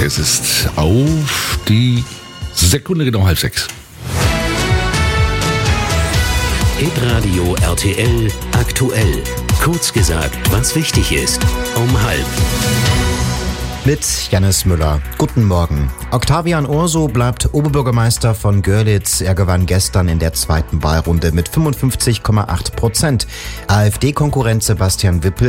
Es ist auf die Sekunde genau 5:30. Hitradio RTL aktuell. Kurz gesagt, was wichtig ist. Um 5:30. Mit Jannis Müller. Guten Morgen. Octavian Urso bleibt Oberbürgermeister von Görlitz. Er gewann gestern in der zweiten Wahlrunde mit 55,8%. AfD-Konkurrent Sebastian Wippel